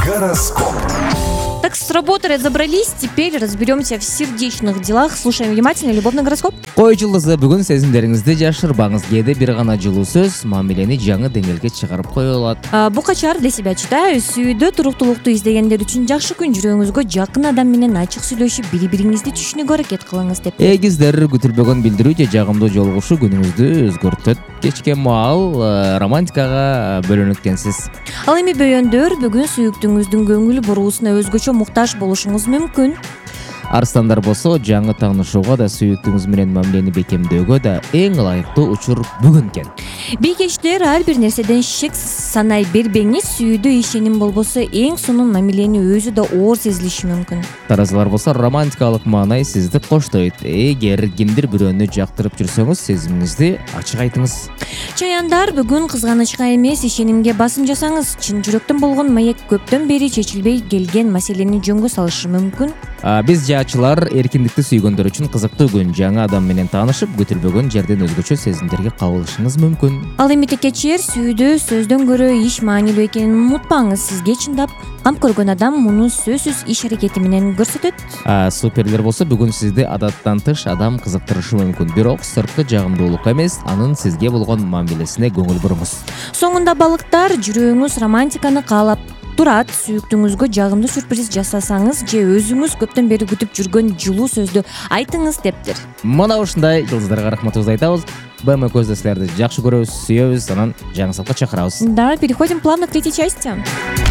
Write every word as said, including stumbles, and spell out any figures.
Гороскоп. Так, с работы разобрались, теперь разберемся в сердечных делах. Слушаем внимательно любовный гороскоп. Кой жылысы бүгін сезімдеріңізді жашырбаңыз. Кеді бір ғана жылу сөз мамилени жаңы деңгээлге чыгарып кое алат. А, Букачар для себя читаю. Сүйдө туруктуулукту издегендер үчүн жакшы күн. Жүрөгүңүзгө жакын адам менен ачык сүйлөшүп, бири-бириңизди түшүнүүгө аракет кылыңыз деп. Эгиздер күтүлбөгөн билдирүү же жагымдуу жолугушуу күнүңүздү өзгөртөт. Кечке маал э, романтикага бөлөнүп экенсиз. Ал эми бөйөндөр бүгүн сүйүктүүңүздүн көңүл буруусуна өзгөчө муктаж болушуңуз мүмкүн. Арстандар болсо жаңы таанышууга да сүйүктүүңүз менен мамилени бекемдөөгө да эң ылайыктуу учур бүгүн экен. Бийкечтер ар бир нерседен шек санай бербеңиз. Сүйүүдө ишеним болбосо эң сонун мамилени өзү да оор сезилиши мүмкүн. Таразылар болсо романтикалык маанай сизди коштойт. Эгер кимдир бирөөнү жактырып жүрсөңүз, сезимиңизди ачык айтыңыз. Чаяндар бүгүн кызганычка эмес, ишенимге басым жасаңыз. Чын жүрөктөн болгон маек көптөн бери чечилбей келген маселени жөнгө салышы мүмкүн. А, биз жаачылар эркиндикти сүйгөндөр үчүн кызыктуу күн. Жаңы адам менен таанышып, күтүлбөгөн жерден өзгөчө сезимдерге кабылышыңыз мүмкүн. Ал эми текечер, сүйүүдө сөздөн көрө иш маанилүү экенин унутпаңыз. Сизге чындап кам көргөн адам муну сөзсүз иш аракети менен көрсөтөт. А, суперлер болсо бүгүн сизди адаттан тыш адам кызыктырышы мүмкүн. Бирок сырткы жагымдуулук эмес, анын сизге болгон мамилесине көңүл буруңуз. Соңунда балыктар, жүрөгүңүз романтиканы каалап турат. Сүйүктүүңүзгө жагымдуу сюрприз жасасаңыз же өзүңүз көптөн бери күтүп жүргөн жылуу сөздү айтыңыз дептир. Мына ушундай жылдыздарга рахматыбызды айтабыз. БМ көздө силерди жакшы көрөбүз, сүйөбүз, анан жаңы сапка чакырабыз. Да, переходим плавно к третьей части.